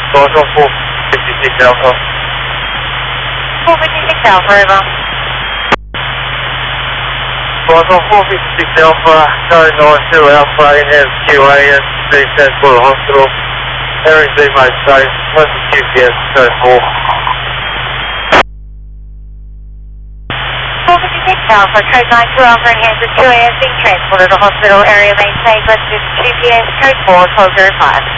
Bravo 456 Alpha. 456 Alpha, over. Bravo 456 Alpha, going 92 Alpha, in QA and descend for the hospital. Airing Z my safe, 1 QPS, code 4. 456 Alpha, code 92 Alpha, enhanced with QA being transported to the hospital. Area main safe, let's do QPS, code 4, 1205.